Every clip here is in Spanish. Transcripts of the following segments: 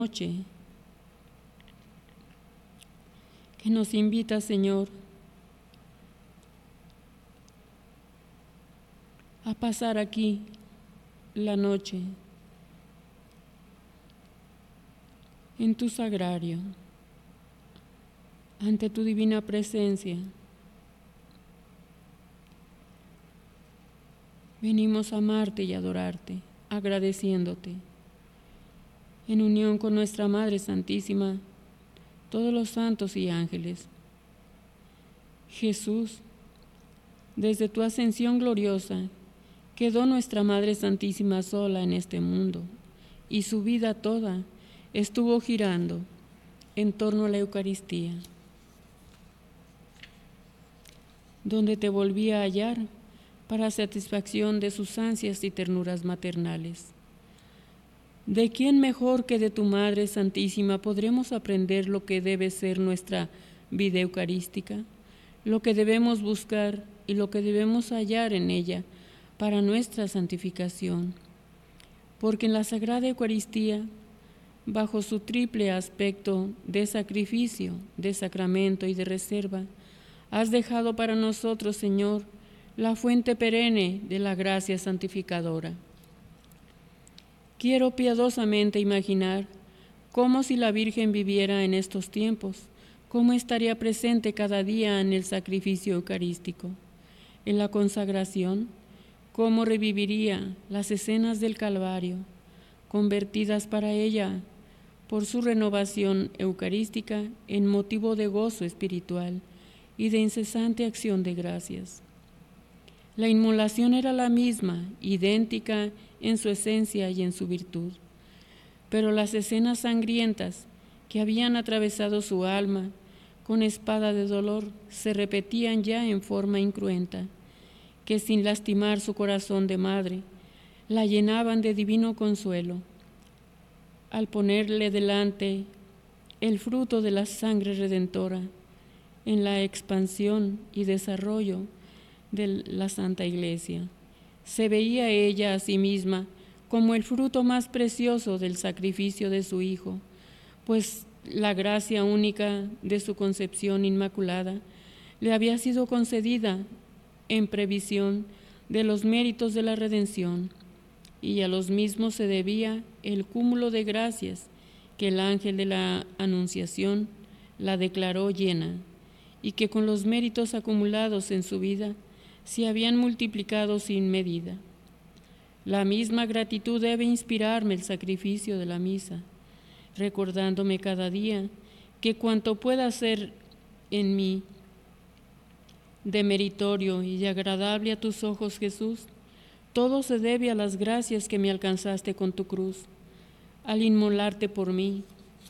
noche que nos invita, Señor, a pasar aquí la noche en tu sagrario, ante tu divina presencia. Venimos a amarte y adorarte, agradeciéndote, en unión con nuestra Madre Santísima, todos los santos y ángeles. Jesús, desde tu ascensión gloriosa, quedó nuestra Madre Santísima sola en este mundo, y su vida toda estuvo girando en torno a la Eucaristía, donde te volví a hallar para satisfacción de sus ansias y ternuras maternales. ¿De quién mejor que de tu Madre Santísima podremos aprender lo que debe ser nuestra vida eucarística, lo que debemos buscar y lo que debemos hallar en ella para nuestra santificación? Porque en la Sagrada Eucaristía, bajo su triple aspecto de sacrificio, de sacramento y de reserva, has dejado para nosotros, Señor, la fuente perenne de la gracia santificadora. Quiero piadosamente imaginar cómo si la Virgen viviera en estos tiempos, cómo estaría presente cada día en el sacrificio eucarístico, en la consagración, cómo reviviría las escenas del Calvario, convertidas para ella por su renovación eucarística en motivo de gozo espiritual y de incesante acción de gracias. La inmolación era la misma, idéntica en su esencia y en su virtud, pero las escenas sangrientas que habían atravesado su alma con espada de dolor se repetían ya en forma incruenta, que sin lastimar su corazón de madre, la llenaban de divino consuelo, al ponerle delante el fruto de la sangre redentora en la expansión y desarrollo de la Santa Iglesia. Se veía ella a sí misma como el fruto más precioso del sacrificio de su Hijo, pues la gracia única de su concepción inmaculada le había sido concedida en previsión de los méritos de la redención, y a los mismos se debía el cúmulo de gracias que el ángel de la Anunciación la declaró llena, y que con los méritos acumulados en su vida se habían multiplicado sin medida. La misma gratitud debe inspirarme el sacrificio de la misa, recordándome cada día que cuanto pueda hacer en mí de meritorio y de agradable a tus ojos, Jesús, todo se debe a las gracias que me alcanzaste con tu cruz, al inmolarte por mí.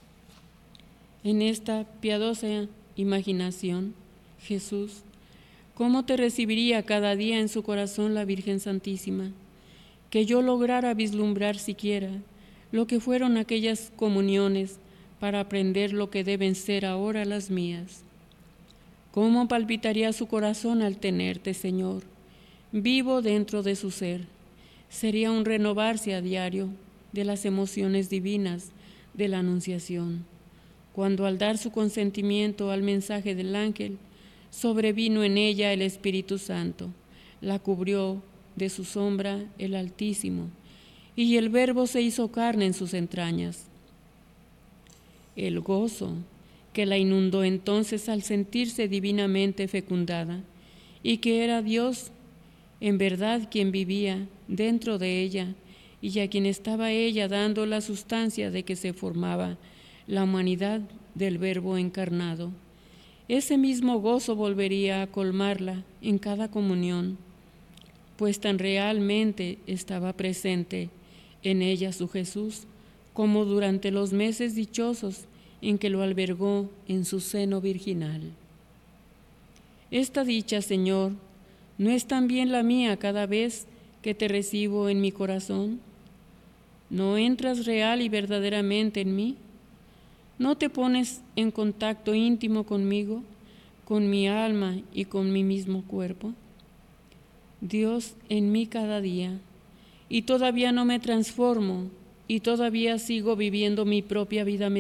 En esta piadosa imaginación, Jesús, ¿cómo te recibiría cada día en su corazón la Virgen Santísima? Que yo lograra vislumbrar siquiera lo que fueron aquellas comuniones para aprender lo que deben ser ahora las mías. ¿Cómo palpitaría su corazón al tenerte, Señor, vivo dentro de su ser? Sería un renovarse a diario de las emociones divinas de la Anunciación, cuando al dar su consentimiento al mensaje del ángel, sobrevino en ella el Espíritu Santo, la cubrió de su sombra el Altísimo, y el Verbo se hizo carne en sus entrañas. El gozo que la inundó entonces al sentirse divinamente fecundada, y que era Dios en verdad quien vivía dentro de ella, y a quien estaba ella dando la sustancia de que se formaba la humanidad del Verbo encarnado. Ese mismo gozo volvería a colmarla en cada comunión, pues tan realmente estaba presente en ella su Jesús, como durante los meses dichosos en que lo albergó en su seno virginal. Esta dicha, Señor, ¿no es también la mía cada vez que te recibo en mi corazón? ¿No entras real y verdaderamente en mí? ¿No te pones en contacto íntimo conmigo, con mi alma y con mi mismo cuerpo? Dios en mí cada día, y todavía no me transformo y todavía sigo viviendo mi propia vida